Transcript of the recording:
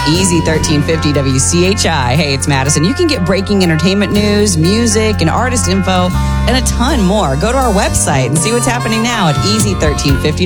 Easy 1350 WCHI. Hey, it's Madison. You can get breaking entertainment news, music, and artist info, and a ton more. Go to our website and see what's happening now at Easy 1350